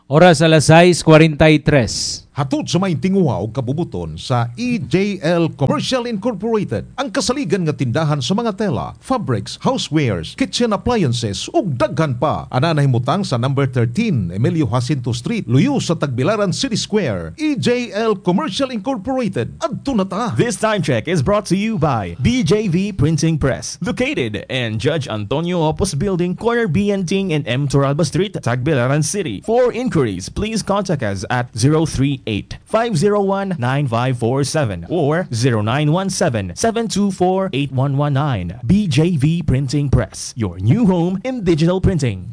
Oras alas 6:43. Hatod sa may tinguha o kabubuton sa EJL Commercial Incorporated, ang kasaligan nga tindahan sa mga tela, fabrics, housewares, kitchen appliances ug daghan pa. Ana nahimutang sa number 13 Emilio Jacinto Street, Luyo sa Tagbilaran City Square. EJL Commercial Incorporated. Adto na ta. This time check is brought to you by BJV Printing Press, located in Judge Antonio Opus Building, corner BNting and M. Toralba Street, Tagbilaran City. For inquiries, please contact us at 038-501-9547 or 0917-724-8119. BJV Printing Press, your new home in digital printing.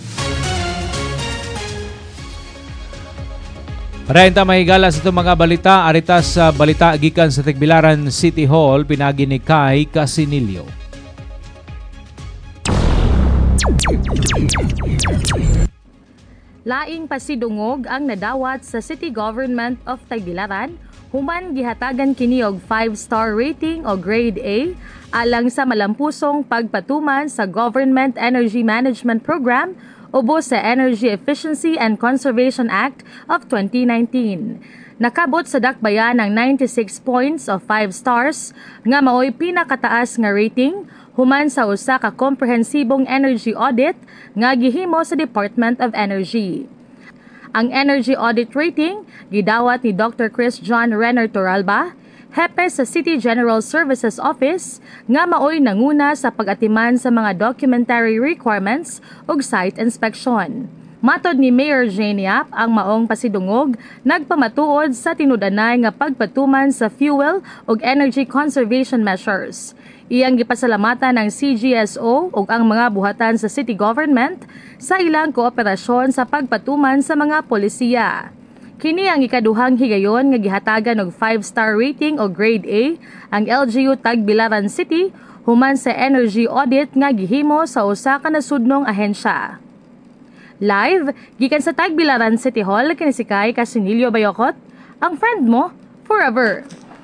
Parayon ta mahigala sa itong mga balita. Aritas sa balita gikan sa Tagbilaran City Hall, pinagi ni Kai Casinilio. Laing pasidungog ang nadawat sa City Government of Tagbilaran human gihatagan kini og 5-star rating o grade A alang sa malampusong pagpatuman sa Government Energy Management Program ubos sa Energy Efficiency and Conservation Act of 2019. Nakabot sa dakbayan ng 96 points of 5 stars nga maoy pinakataas nga rating human sa usa ka komprehensibong energy audit nga gihimo sa Department of Energy. Ang energy audit rating gidawat ni Dr. Chris John Renner Toralba, hepe sa City General Services Office, nga maoy nanguna sa pag-atiman sa mga documentary requirements ug site inspection. Matod ni Mayor Jane Yap, ang maong pasidungog nagpamatuod sa tinudanay nga pagpatuman sa fuel ug energy conservation measures. Iyang gipasalamatan ng CGSO ug ang mga buhatan sa city government sa ilang kooperasyon sa pagpatuman sa mga polisiya. Kini ang ikaduhang higayon nga gihatagan og 5-star rating o grade A ang LGU Tagbilaran City human sa energy audit nga gihimo sa usa ka nasudnong ahensya. Live gikan sa Tagbilaran City Hall kini si Kai Casinilio Bayokot, ang friend mo forever.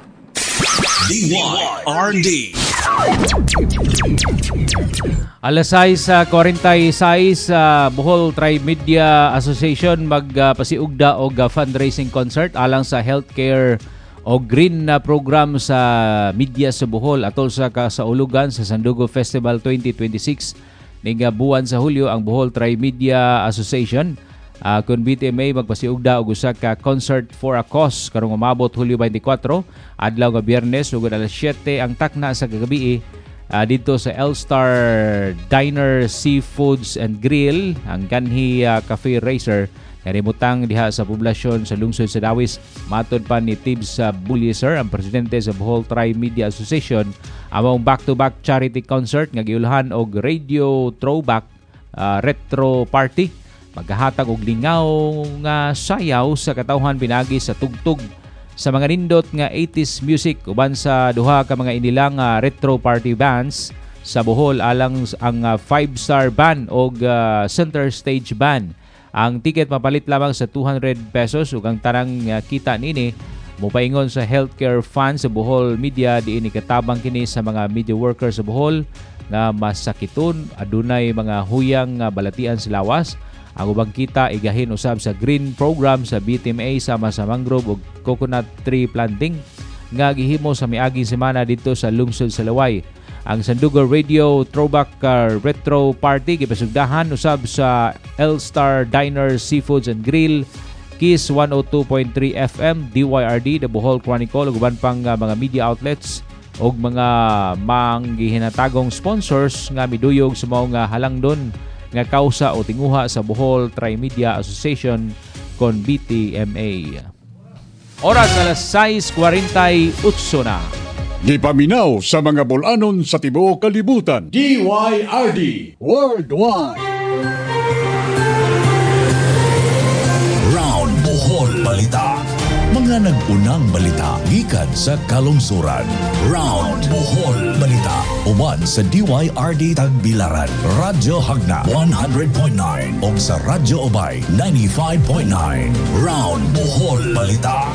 DYRD. Alas 6:46 sa Bohol Tri-Media Association magpasiugda og fundraising concert alang sa healthcare o green na program sa media sa Bohol atol sa kasaulugan sa Sandugo Festival 2026 ning buwan sa Hulyo. Ang Bohol Tri-Media Association kun BTMA magpasiugda og usa ka concert for a cause karong umabot Hulyo 24 adlaw nga Biyernes ug alas 7 ang takna sa kagabi dito sa L-Star Diner Seafoods and Grill, ang kanhi cafe racer narimutang diha sa poblasyon sa lungsod sa Dawis. Matod pa ni Tibbs Bulliser, ang presidente sa Bohol Tri-Media Association, among back-to-back charity concert nga giulhan og radio throwback retro party. Magkahatag og lingaw nga sayaw sa katawhan pinagi sa tugtog sa mga nindot nga 80s music uban sa duha ka mga inilang retro party bands sa Bohol alang ang 5-star band og center stage band. Ang ticket mapalit lamang sa 200 pesos ug ang tanang kita nini mopaingon sa healthcare fund sa Bohol Media diin ikatabang kini sa mga media workers sa Bohol nga masakiton adunay mga huyang balatian sa lawas. Ang ubang kita igahin usab sa green program sa BTMA sama sa mangrove ug coconut tree planting nga gihimo sa miaging semana dito sa lungsod sa Laway. Ang Sandugo Radio Throwback Retro Party gipasugdahan usab sa L-Star Diner Seafoods and Grill, Kiss 102.3 FM, DYRD, The Bohol Chronicle ug uban pang mga media outlets ug mga manggihinatagong sponsors nga miduyog sa mga halangdon nga kausa o tinguha sa Bohol Tri-Media Association kon BTMA. Oras alas 6:48 na. Gipaminaw sa mga bulanon sa tibuok kalibutan. DYRD Worldwide. Round Bohol Balita. Mga nag-unang balita gikan sa kalungsuran. Round Bohol Balita. Uban sa DYRD Tagbilaran, Radyo Hagna 100.9 o sa Radyo Obay 95.9. Round Bohol Balita.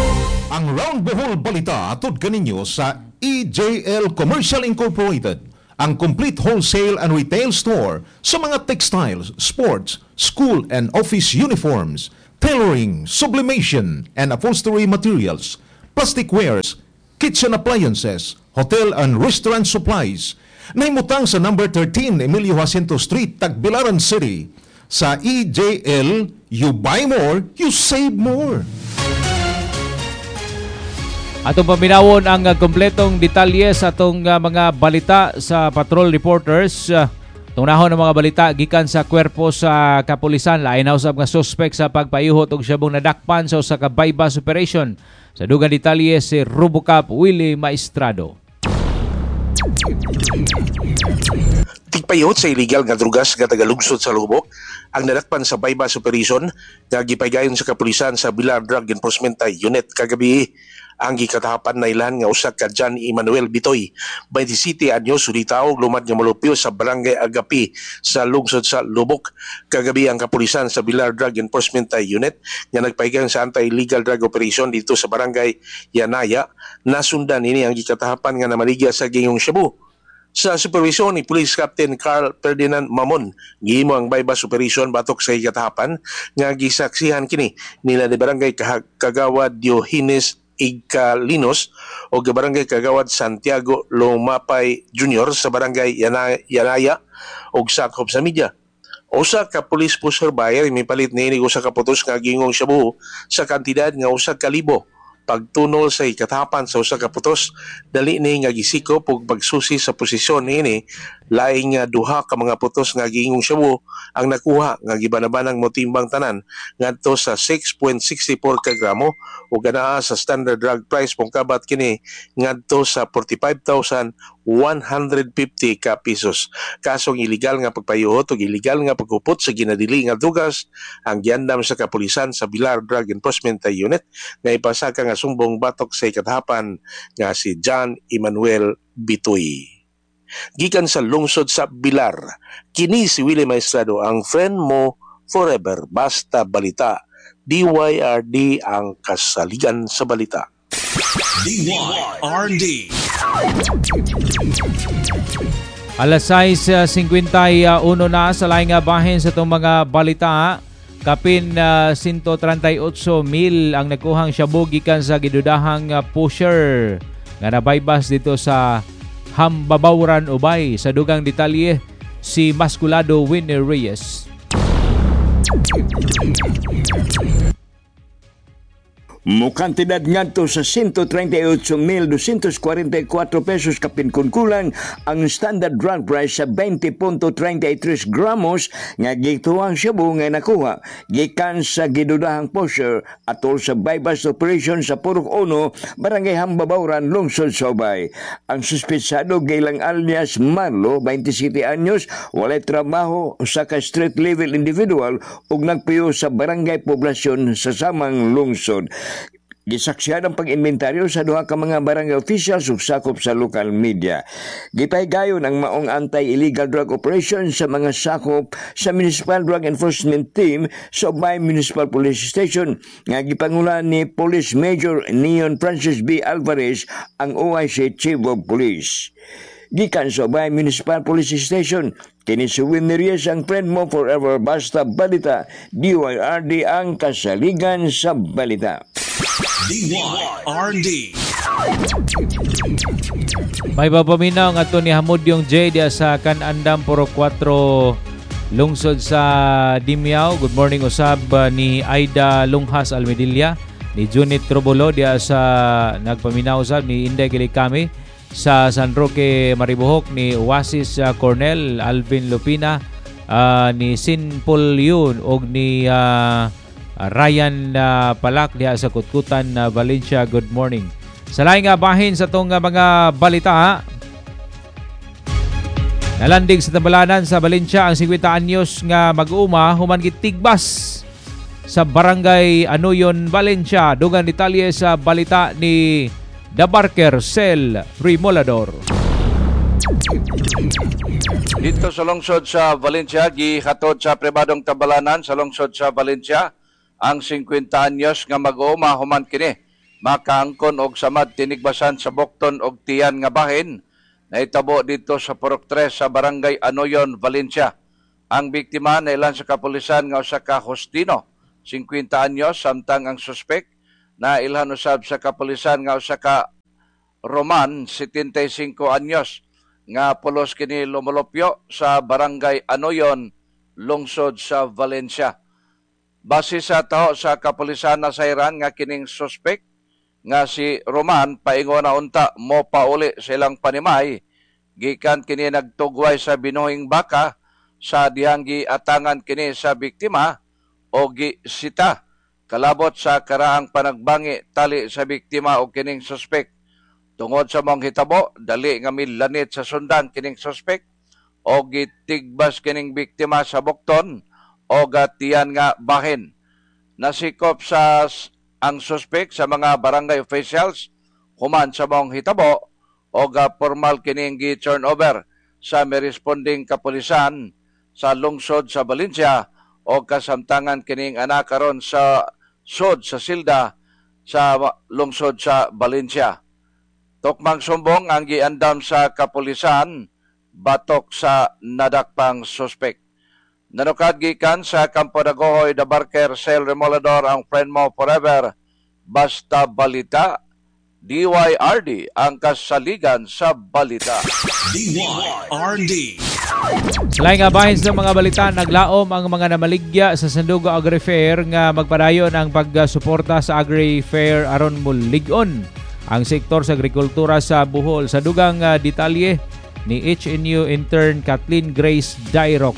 Ang Round Bohol Balita atod kaninyo sa EJL Commercial Incorporated. ang complete wholesale and retail store sa mga textiles, sports, school and office uniforms, tailoring, sublimation and upholstery materials, plastic wares, kitchen appliances, hotel and restaurant supplies. Nahimutang sa number 13 Emilio Jacinto Street, Tagbilaran City. Sa EJL, you buy more, you save more. Atong paminawon ang kompletong detalye sa atong mga balita sa Patrol Reporters. Tunahon ang mga balita gikan sa kwerpo sa kapulisan. Lain na usab nga suspect sa pagpayuhot og siyabong nadakpan sa usa ka bypass operation. Sa dugang detalye si Robocop Willie Maestrado. Tigpayot sa illegal nga drugas nga tagalungsod sa Lubok ang nadakpan sa bypass operation nga gipaygayon sa kapulisan sa Bilar Drug Enforcement Unit kagabi. Ang gikatahapan na ilan nga usa ka John Emmanuel Bitoy, 27 anyos, sulitaw lumad nga molupyo sa Barangay Agapi sa lungsod sa Lubok. Kagabi ang kapulisan sa Bilar Drug Enforcement Unit nga nagpaygayon sa anti-illegal drug operation dito sa Barangay Yanaya. Nasundan ini ang gikatahapan nga namaligya sa Gingong Shabu. Sa supervision ni Police Captain Carl Ferdinand Mamon, gihimo ang bypass operation batok sa gikatahapan nga gisaksihan kini nila ni Barangay Kagawad Diogenes Igkalinos o Barangay Kagawad Santiago Lumapay Jr. sa Barangay Yanaya o sakop sa media. Usa ka police pusher buyer mipalit niini usa ka putos nga Gingong Shabu sa kantidad nga 1,000 pagtunol sa ikatahapan sa usa ka putos. Dali ni nga gisikop og pagsusi sa posisyon niini. Laing nga duha ka mga putos nga Gingong Shabu ang nakuha nga gibanabanang motimbang tanan ngadto sa 6.64 ka gramo o ganaa sa standard drug price pungkabat kini ngadto sa 45,150 ka pesos. Kasong illegal nga pagpayuhot o illegal nga pagkupot sa ginadili nga dugas ang giandam sa kapulisan sa Bilar Drug Enforcement Unit nga ipasaka nga sumbong batok sa ikatahapan nga si John Emmanuel Bitoy. Gikan sa lungsod sa Bilar, kini si Willie Maestrado, ang friend mo forever. Basta balita. DYRD ang kasaligan sa balita. DYRD. Alas 6:51 na sa laing nga bahin sa itong mga balita. Kapin 138,000 ang nakuhang shabu gikan sa gidudahang pusher nga nabaybas dito sa Hambabauran, Ubay. Sa dugang detalye si Masculado Winner Reyes. Mukantidad ngadto sa 138,244 pesos kapinkunkulang ang standard drug price sa 20.33 gramos nga gituang shabu nga nakuha gikan sa gidudahang pusher atol sa bypass operation sa Purok 1, Barangay Hambabauran, lungsod sa Ubay. Ang suspetsado gaylang alias Marlo, 27 anyos, walay trabaho sa ka street level individual ug nagpuyo sa barangay poblasyon sa samang lungsod. Gisaksihan ang pag-inventaryo sa duha ka mga barangay officials ug sakop sa local media. Gipaygayon ang maong anti-illegal drug operation sa mga sakop sa Municipal Drug Enforcement Team sa Ubay Municipal Police Station nga gipangulan ni Police Major Neon Francis B. Alvarez, ang OIC Chief of Police. Gikan sa Ubay Municipal Police Station, kini si Winner Reyes, ang friend mo forever. Basta balita. DYRD ang kasaligan sa balita. DYRD. May papaminaw nga ito ni Hamudyong J dia sa Kanandam, Puro 4, lungsod sa Dimiao. Good morning usab ni Aida Lunghas Almedilla, ni Junit Trobolo dia sa nagpaminaw usab ni Inday Gilikami sa San Roque Maribohok, ni Oasis Cornel, Alvin Lupina, ni Sinpol Yun og ni Ryan Palak diha sa Kutkutan, Valencia. Good morning. Sa laing nga bahin sa itong mga balita, nalandig sa Tambalanan sa Valencia ang 50 anyos nga mag-uuma human gitigbas sa Barangay Anoyon, Valencia. Dugang detalye sa balita ni The Barker Cell Remolador. Dito sa lungsod sa Valencia, gihatod sa pribadong Tambalanan sa lungsod sa Valencia ang 50 anyos nga mag-uuma human kini makaangkon og samad tinigbasan sa Bokton og Tiyan nga bahin Nahitabo dito sa Purok 3 sa Barangay Anoyon, Valencia. Ang biktima nailan sa kapulisan nga usa ka Hostino, 50 anyos, samtang ang suspek na ilhan usab sa kapulisan nga usa ka Roman, 75 anyos, nga pulos kini lumulupyo sa Barangay Anoyon, lungsod sa Valencia. Base sa taho sa kapulisan na sayran nga kining suspek nga si Roman paingon na unta mo pauli silang panimay gikan kini nagtugway sa binuhing baka sa dihang giatangan kini sa biktima o gisita kalabot sa karaang panagbangi tali sa biktima o kining suspek. Tungod sa mong hitabo dali nga milanit sa sundan kining suspek o gitigbas kining biktima sa bukton o gatiyan nga bahin. Nasikop sa ang suspek sa mga barangay officials human sa mong hitabo o formal kining gi-turnover sa may responding kapulisan sa lungsod sa Valencia o kasamtangan kining anak karon sa sud sa silda sa lungsod sa Valencia. Tukmang sumbong ang giandam sa kapulisan batok sa nadakpang suspek. Nanukad gikan sa Campo Dagohoy, The Barker, Sel Remolador, ang friend mo forever, basta balita, DYRD, ang kasaligan sa balita. DYRD. Laing abahin sa mga balita, naglaom ang mga namaligya sa Sandugo Agri-Fair nga magpadayon ang pagsuporta sa Agri-Fair aron mulig-on ang sektor sa agrikultura sa Bohol. Sa dugang detalye ni HNU intern Kathleen Grace Dairok.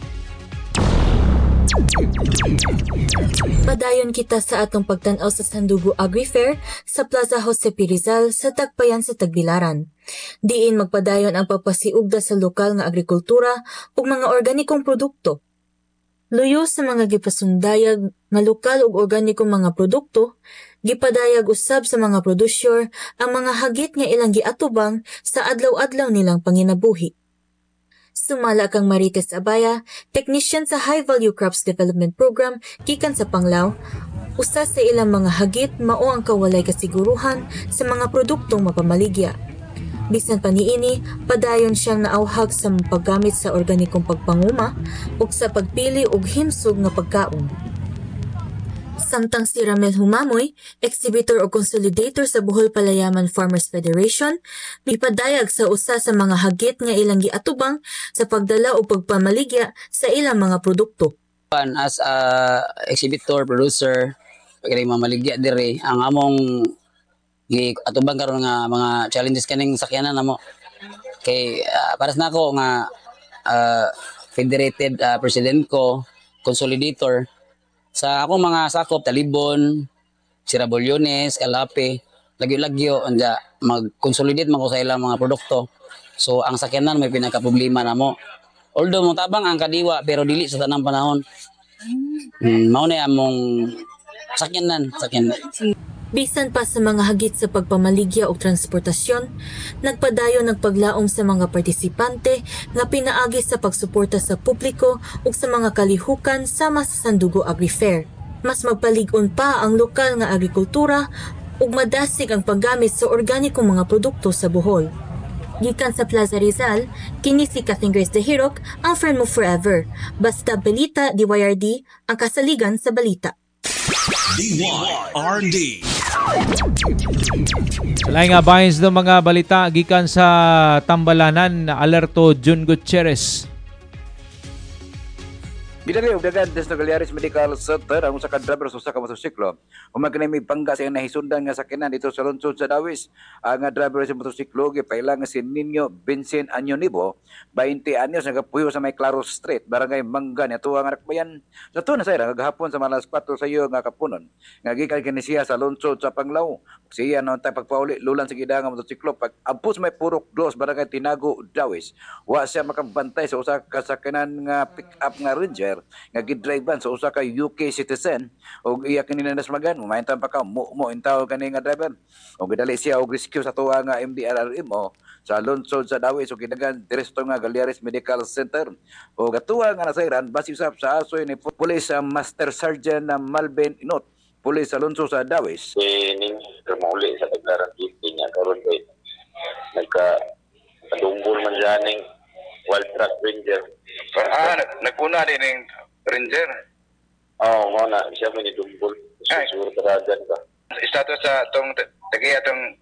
Padayon kita sa atong pagtan-aw sa Sandugo Agri-Fair sa Plaza Jose P. Rizal sa Tagpayan sa Tagbilaran. Diin magpadayon ang pagpasiugda sa lokal nga agrikultura ug mga organikong produkto. Luyo sa mga gipasundayag nga lokal ug organikong mga produkto, gipadayag usab sa mga produsyor ang mga hagit nga ilang giatubang sa adlaw-adlaw nilang panginabuhi. Sumala kang Marites Abaya, technician sa High Value Crops Development Program gikan sa Panglao. Usa sa ilang mga hagit mao ang kawalay kasiguruhan sa mga produktong mapamaligya. Bisan pa niini, padayon siyang naauhag sa paggamit sa organikong pagpanguma ug sa pagpili og himsog nga pagkaon. Samtang si Ramel Humamoy, exhibitor o consolidator sa Bohol Palayaman Farmers Federation, mipadayag sa usa sa mga hagit nga ilang giatubang sa pagdala o pagpamaligya sa ilang mga produkto. As a exhibitor, producer, pagkari mamaligya diri, ang among atubang karon nga mga challenges kaning sakyanan namo. Kay para sa nako nga federated president ko, consolidator, sa akong mga sakop, Talibon, Sirabolyones, Kalape, lagyo-lagyo, anda mag-consolidate man ko sa ilang mga produkto. So ang sakyanan may pinaka-problema na mo. Although mo tabang ang kadiwa pero dili sa tanang panahon. Mao na among sakyanan. Bisan pa sa mga hagit sa pagpamaligya o transportasyon, nagpadayon nagpaglaom sa mga partisipante nga pinaagi sa pagsuporta sa publiko ug sa mga kalihukan sama sa Sandugo Agri-Fair. Mas magpalig-on pa ang lokal nga agrikultura ug madasig ang paggamit sa organikong mga produkto sa Bohol. Gikan sa Plaza Rizal, kini si Kathleen Grace Dahirok, ang friend mo forever. Basta balita, DYRD, ang kasaligan sa balita. DYRD. Laing abahin sa mga balita gikan sa Tambalanan, alerto Jun Gutierrez. Bidali og dagan des Nogaliares Medical Center ang usa ka driver sa usa ka motorsiklo. Human kanay may bangga sa nahisundan nga sakyanan dito sa lungsod sa Dawis. Ang driver sa motorsiklo gipailang nga si Nino Vincent Anyonibo, 20 anyos, nagapuyo sa may Claros Street, Barangay Mangga niya tuwa nga Rakbayan. Sa tuwa na sa gahapon sa malas 4 sa iyo nga kapunon. Nga gikan kini siya sa lungsod sa Panglao. Siya noon tay pagpauli lulan sa gidang nga motorsiklo pag abot may Purok 2 Barangay Tinago Dawis. Wa siya makabantay sa usa ka sakyanan nga pick-up nga Ranger nga gidrivean sa usa ka UK citizen og iya kanina nasmagan mahintan pa ka mo intaw kani nga driver og gidali siya og rescue sa tuwa nga MDRRMO sa lungsod sa Dawis og gidagan diresto nga Galiares Medical Center og gatuwa nga nasayran basi usab sa asoy ni Police Master Sergeant Malvin Inot, Police sa lungsod sa Dawis. Ning kamuli sa Tagbilaran niya karon kay Nadumbol man dyan ng wild truck ranger. Nagpuna din ng ranger. Oo, mo na. Siya may nidumbol. Susur talagan ka. Status sa itong tagay atong